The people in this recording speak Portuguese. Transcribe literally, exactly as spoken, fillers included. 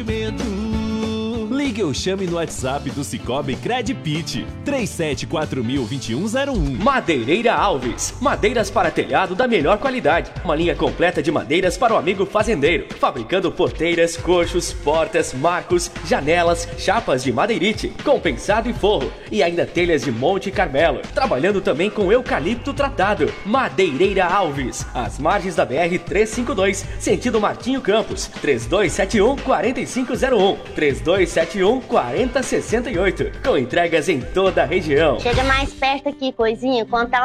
Ligue ou chame no WhatsApp do Cicobi Credpit, três sete quatro mil, vinte e um zero um. Madeireira Alves, madeiras para telhado da melhor qualidade. Uma linha completa de madeiras para o amigo fazendeiro. Fabricando porteiras, coxos, portas, marcos, janelas, chapas de madeirite, compensado e forro. E ainda telhas de Monte Carmelo. Trabalhando também com eucalipto tratado. Madeireira Alves, às margens da B R trezentos e cinquenta e dois, sentido Martinho Campos. três dois sete um, quatro cinco zero um. três dois sete um, quatro zero seis oito. Com entregas em toda a região. Chega mais perto aqui, coisinha, contar